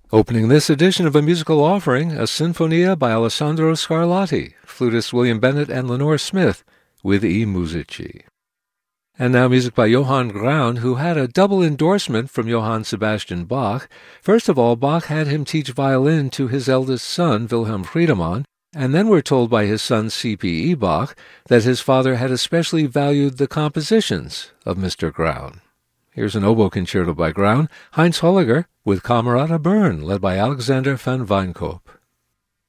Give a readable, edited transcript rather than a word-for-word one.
Opening this edition of A Musical Offering, a Sinfonia by Alessandro Scarlatti, flutists William Bennett and Lenore Smith, with I Musici. And now music by Johann Graun, who had a double endorsement from Johann Sebastian Bach. First of all, Bach had him teach violin to his eldest son, Wilhelm Friedemann, and then we're told by his son C.P.E. Bach that his father had especially valued the compositions of Mr. Graun. Here's an oboe concerto by Graun, Heinz Holliger, with Camerata Bern, led by Alexander van Wijnkoop.